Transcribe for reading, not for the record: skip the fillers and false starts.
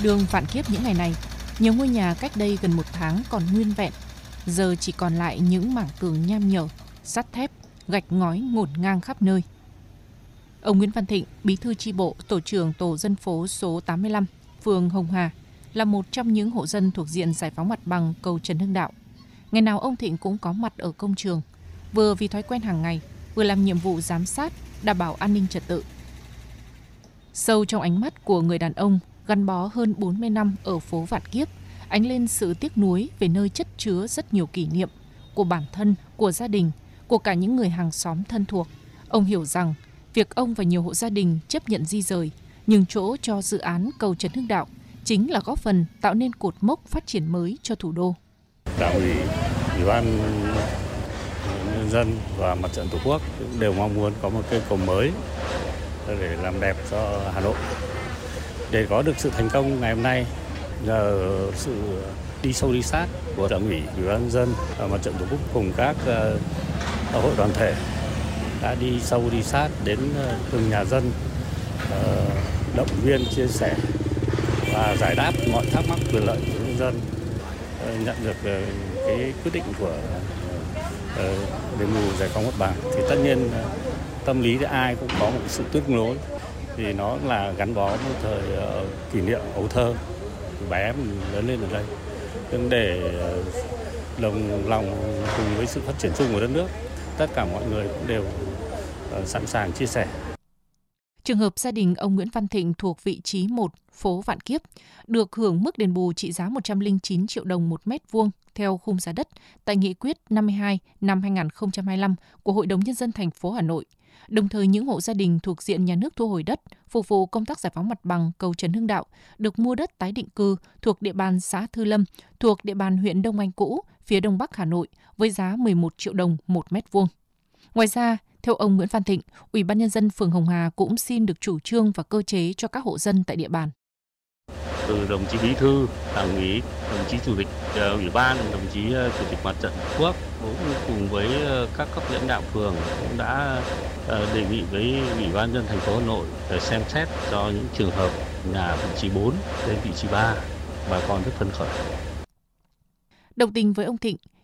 Đường Vạn Kiếp những ngày này, nhiều ngôi nhà cách đây gần một tháng còn nguyên vẹn, giờ chỉ còn lại những mảng tường nham nhở, sắt thép, gạch ngói ngổn ngang khắp nơi. Ông Nguyễn Văn Thịnh, bí thư chi bộ, tổ trưởng tổ dân phố số 85, phường Hồng Hà, là một trong những hộ dân thuộc diện giải phóng mặt bằng cầu Trần Hưng Đạo. Ngày nào ông Thịnh cũng có mặt ở công trường, vừa vì thói quen hàng ngày, vừa làm nhiệm vụ giám sát, đảm bảo an ninh trật tự. Sâu trong ánh mắt của người đàn ông gắn bó hơn 40 năm ở phố Vạn Kiếp, ánh lên sự tiếc nuối về nơi chất chứa rất nhiều kỷ niệm của bản thân, của gia đình, của cả những người hàng xóm thân thuộc. Ông hiểu rằng việc ông và nhiều hộ gia đình chấp nhận di rời, nhường chỗ cho dự án cầu Trần Hưng Đạo chính là góp phần tạo nên cột mốc phát triển mới cho thủ đô. Đảng ủy, Ủy ban nhân dân và Mặt trận Tổ quốc đều mong muốn có một cây cầu mới để làm đẹp cho Hà Nội. Để có được sự thành công ngày hôm nay, nhờ sự đi sâu đi sát của Đảng ủy, Ủy ban nhân dân và Mặt trận Tổ quốc cùng các hội đoàn thể đã đi sâu đi sát đến từng nhà dân, động viên, chia sẻ và giải đáp mọi thắc mắc quyền lợi của nhân dân, nhận được cái quyết định của đền bù giải phóng mặt bằng. Thì tất nhiên tâm lý thì ai cũng có một sự tiếc nuối, vì nó là gắn bó một thời kỷ niệm ấu thơ, bé em lớn lên ở đây. Nhưng để đồng lòng cùng với sự phát triển chung của đất nước, tất cả mọi người cũng đều sẵn sàng chia sẻ. Trường hợp gia đình ông Nguyễn Văn Thịnh thuộc vị trí 1, phố Vạn Kiếp, được hưởng mức đền bù trị giá 109 triệu đồng một mét vuông theo khung giá đất tại Nghị quyết 52 năm 2025 của Hội đồng Nhân dân thành phố Hà Nội. Đồng thời, những hộ gia đình thuộc diện nhà nước thu hồi đất phục vụ công tác giải phóng mặt bằng cầu Trần Hưng Đạo được mua đất tái định cư thuộc địa bàn xã Thư Lâm, thuộc địa bàn huyện Đông Anh cũ, phía đông bắc Hà Nội với giá 11 triệu đồng một mét vuông. Ngoài ra, theo ông Nguyễn Văn Thịnh, Ủy ban Nhân dân phường Hồng Hà cũng xin được chủ trương và cơ chế cho các hộ dân tại địa bàn. Từ đồng chí bí thư Đảng ủy, đồng chí chủ tịch Ủy ban, đồng chí chủ tịch Mặt trận Tổ quốc cũng cùng với các cấp lãnh đạo phường cũng đã đề nghị với Ủy ban nhân dân thành phố Hà Nội để xem xét cho những trường hợp nhà vị trí 4 đến vị trí 3, bà con rất phấn khởi. Đồng tình với ông Thịnh,